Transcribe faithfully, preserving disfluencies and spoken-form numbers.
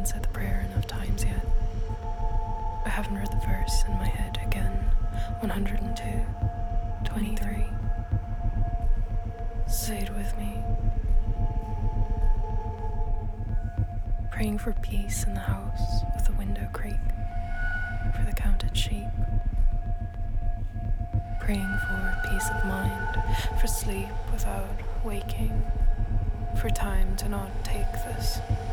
haven't said the prayer enough times yet. I haven't read the verse in my head again. one hundred two, twenty-three. Say it with me. Praying for peace in the house with the window creak, for the counted sheep. Praying for peace of mind, for sleep without waking, for time to not take this